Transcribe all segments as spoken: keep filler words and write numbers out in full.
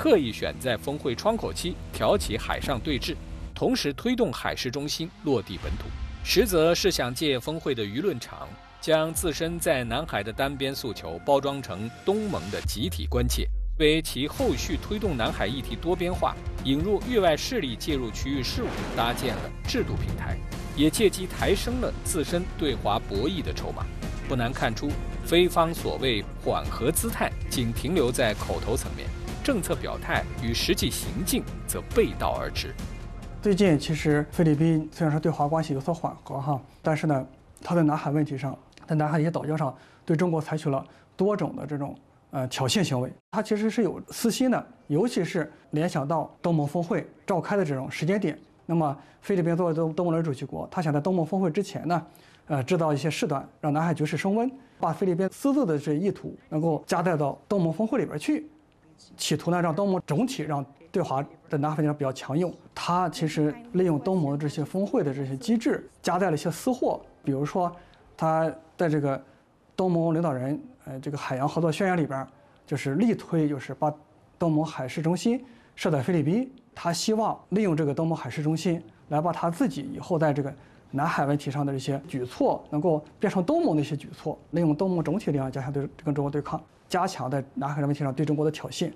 刻意选在峰会窗口期挑起海上对峙，同时推动海事中心落地本土，实则是想借峰会的舆论场，将自身在南海的单边诉求包装成东盟的集体关切，为其后续推动南海议题多边化、引入域外势力介入区域事务搭建了制度平台，也借机抬升了自身对华博弈的筹码。不难看出，菲方所谓缓和姿态仅停留在口头层面，政策表态与实际行径则背道而驰。 最近其实菲律宾虽然说对华关系有所缓和哈，但是呢，它在南海问题上，在南海一些岛礁上，对中国采取了多种的这种呃挑衅行为。它其实是有私心的，尤其是联想到东盟峰会召开的这种时间点。那么菲律宾作为东东盟的主席国，它想在东盟峰会之前呢，呃制造一些事端，让南海局势升温，把菲律宾私自的这意图能够加带到东盟峰会里边去，企图呢让东盟总体让对华在南海问题上比较强硬。它其实利用东盟的这些峰会的这些机制，夹带了一些私货，比如说，它在这个东盟领导人呃这个海洋合作宣言里边，就是力推就是把东盟海事中心设在菲律宾，他希望利用这个东盟海事中心来把他自己以后在这个南海问题上的这些举措能够变成东盟的一些举措，利用东盟总体力量加强对跟中国对抗，加强在南海问题上对中国的挑衅。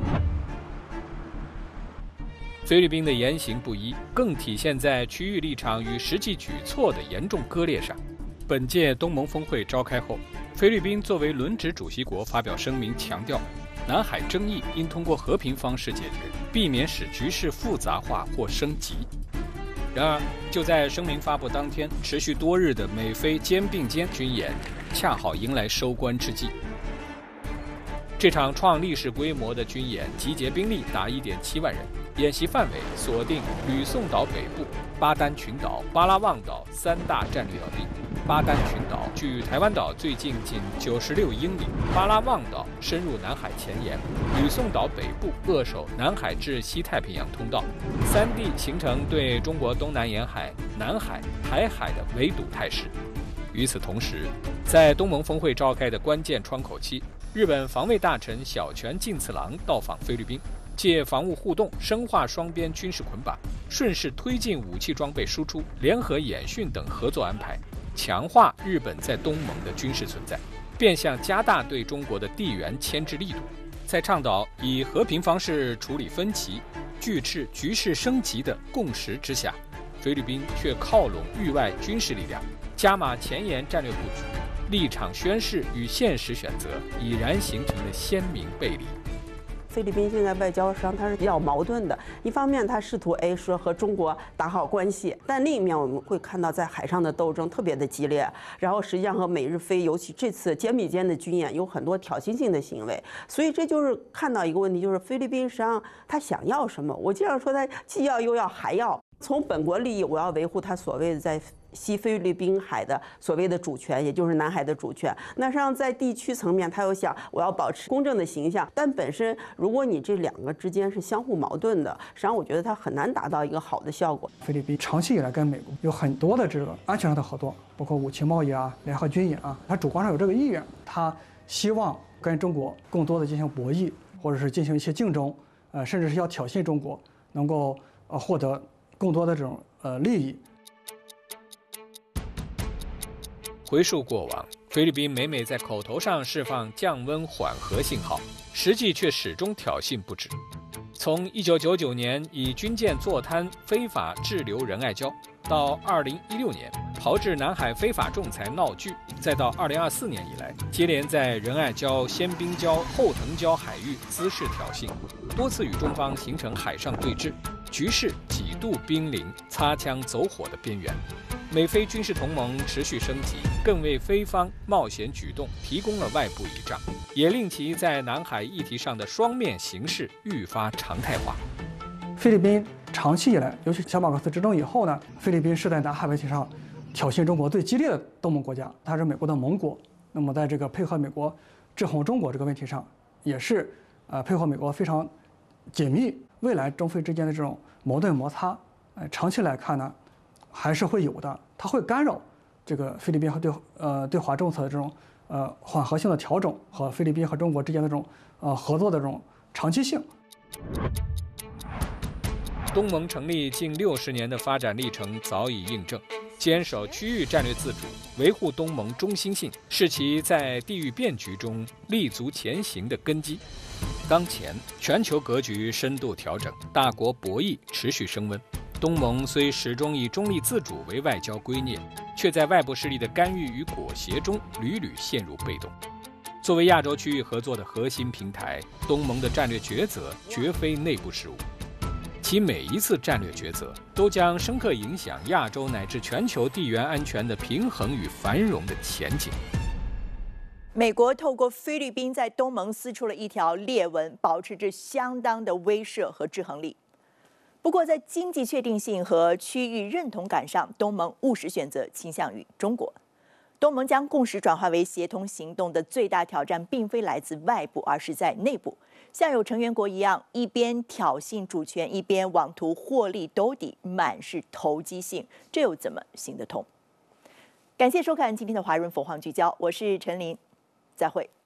菲律宾的言行不一，更体现在区域立场与实际举措的严重割裂上。本届东盟峰会召开后，菲律宾作为轮值主席国发表声明，强调南海争议应通过和平方式解决，避免使局势复杂化或升级。然而，就在声明发布当天，持续多日的美菲肩并肩军演恰好迎来收官之际。这场创历史规模的军演集结兵力达一点七万人，演习范围锁定吕宋岛北部、巴丹群岛、巴拉望岛三大战略要地。巴丹群岛距台湾岛最近仅九十六英里，巴拉望岛深入南海前沿，吕宋岛北部扼守南海至西太平洋通道，三地形成对中国东南沿海、南海、台海的围堵态势。与此同时，在东盟峰会召开的关键窗口期，日本防卫大臣小泉进次郎到访菲律宾，借防务互动深化双边军事捆绑，顺势推进武器装备输出、联合演训等合作安排，强化日本在东盟的军事存在，变相加大对中国的地缘牵制力度。在倡导以和平方式处理分歧、拒斥局势升级的共识之下，菲律宾却靠拢域外军事力量，加码前沿战略布局，立场宣示与现实选择已然形成了鲜明背离。 菲律宾现在外交上它是比较矛盾的，一方面它试图哎说和中国打好关系，但另一面我们会看到在海上的斗争特别的激烈，然后实际上和美日菲尤其这次肩并肩的军演有很多挑衅性的行为，所以这就是看到一个问题，就是菲律宾实际上他想要什么？我经常说他既要又要还要。从本国利益，我要维护他所谓的在西菲律宾海的所谓的主权，也就是南海的主权。那实际上在地区层面，他又想我要保持公正的形象，但本身如果你这两个之间是相互矛盾的，实际上我觉得它很难达到一个好的效果。 菲律宾长期以来跟美国有很多的这个安全上的合作，包括武器贸易啊、联合军演啊，他主观上有这个意愿，他希望跟中国更多的进行博弈，或者是进行一些竞争，呃，甚至是要挑衅中国，能够呃获得更多的这种呃利益。 回溯过往，菲律宾每每在口头上释放降温缓和信号，实际却始终挑衅不止。从一九九九年以军舰坐滩非法滞留仁爱礁，到二零一六年炮制南海非法仲裁闹剧，再到二零二四年以来，接连在仁爱礁、仙滨礁、后藤礁海域滋事挑衅，多次与中方形成海上对峙，局势几度濒临擦枪走火的边缘。美菲军事同盟持续升级，更为菲方冒险举动提供了外部倚仗，也令其在南海议题上的双面形势愈发常态化。 菲律宾长期以来，尤其小马克思执政以后呢，菲律宾是在南海问题上挑衅中国最激烈的东盟国家，它是美国的盟国。那么在这个配合美国制衡中国这个问题上，也是呃配合美国非常紧密。未来中菲之间的这种矛盾摩擦，呃，长期来看呢，还是会有的，它会干扰这个菲律宾和对呃对华政策的这种呃缓和性的调整和菲律宾和中国之间的这种呃合作的这种长期性。 东盟成立近六十年的发展历程早已印证，坚守区域战略自主，维护东盟中心性，是其在地域变局中立足前行的根基。当前全球格局深度调整，大国博弈持续升温。东盟虽始终以中立自主为外交圭臬，却在外部势力的干预与裹挟中屡屡陷入被动。作为亚洲区域合作的核心平台，东盟的战略抉择绝非内部事务，其每一次战略抉择都将深刻影响亚洲乃至全球地缘安全的平衡与繁荣的前景。 美国透过菲律宾在东盟撕出了一条裂纹，保持着相当的威慑和制衡力。不过，在经济确定性和区域认同感上，东盟务实选择倾向于中国。东盟将共识转化为协同行动的最大挑战，并非来自外部，而是在内部。像有成员国一样，一边挑衅主权，一边妄图获利兜底，满是投机性，这又怎么行得通？感谢收看今天的华润佛晃聚焦，我是陈琳，再会。